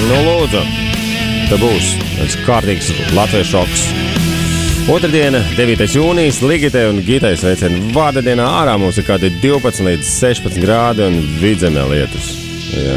Nu, lūdzu, te būs tāds kārtīgs latviešu šoks. Otrdiena, 9. jūnijas, Ligitei un Gitai sveicieni vārda dienā. Ārā mums ir kādi 12 līdz 16 grādi un vidzemē lietus. Jā.